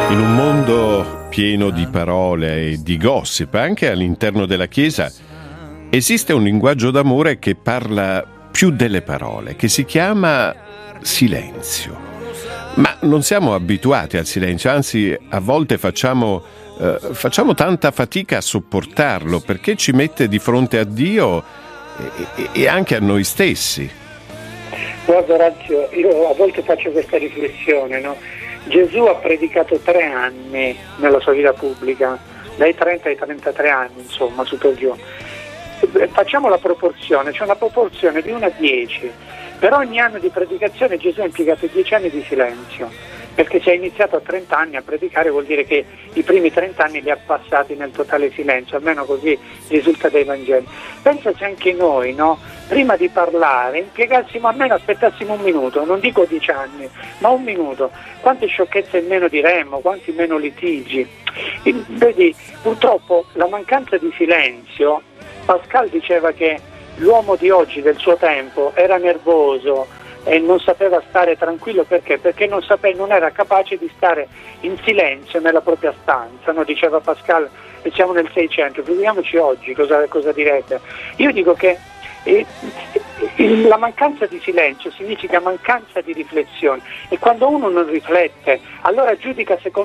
In un mondo pieno di parole e di gossip, anche all'interno della Chiesa, esiste un linguaggio d'amore che parla più delle parole, che si chiama silenzio. Ma non siamo abituati al silenzio, anzi a volte facciamo tanta fatica a sopportarlo perché ci mette di fronte a Dio e anche a noi stessi. Guarda Orazio, io a volte faccio questa riflessione, no? Gesù ha predicato 3 anni nella sua vita pubblica, dai 30 ai 33 anni, insomma, su per giù. Facciamo la proporzione, c'è una proporzione di 1 a 10. Per ogni anno di predicazione Gesù ha impiegato 10 anni di silenzio, perché se ha iniziato a 30 anni a predicare vuol dire che i primi 30 anni li ha passati nel totale silenzio, almeno così risulta dai Vangeli. Pensa se anche noi, no? Prima di parlare impiegassimo almeno, aspettassimo 1 minuto, non dico 10 anni, ma 1 minuto. Quante sciocchezze meno diremmo, quanti meno litigi. Vedi, purtroppo la mancanza di silenzio, Pascal diceva che l'uomo di oggi, del suo tempo, era nervoso e non sapeva stare tranquillo perché non era capace di stare in silenzio nella propria stanza, no? Diceva Pascal, e siamo nel 600, figuriamoci oggi cosa direbbe. Io dico che la mancanza di silenzio significa mancanza di riflessione, e quando uno non riflette allora giudica secondo